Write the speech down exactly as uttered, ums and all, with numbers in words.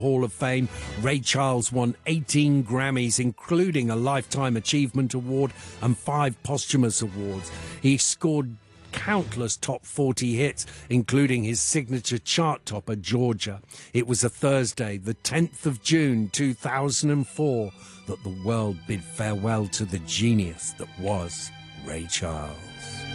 Hall of Fame. Ray Charles won eighteen Grammys, including a Lifetime Achievement Award and five posthumous awards. He scored countless top forty hits, including his signature chart topper, Georgia. It was a Thursday, the tenth of June two thousand four, that the world bid farewell to the genius that was Ray Charles.